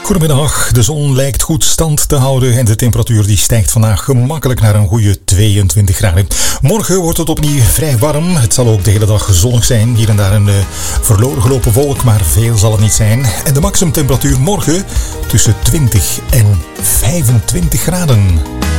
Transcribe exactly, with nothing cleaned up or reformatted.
Goedemiddag, de zon lijkt goed stand te houden en de temperatuur die stijgt vandaag gemakkelijk naar een goede tweeëntwintig graden. Morgen wordt het opnieuw vrij warm. Het zal ook de hele dag zonnig zijn. Hier en daar een uh, verloren gelopen wolk, maar veel zal het niet zijn. En de maximumtemperatuur morgen tussen twintig en vijfentwintig graden.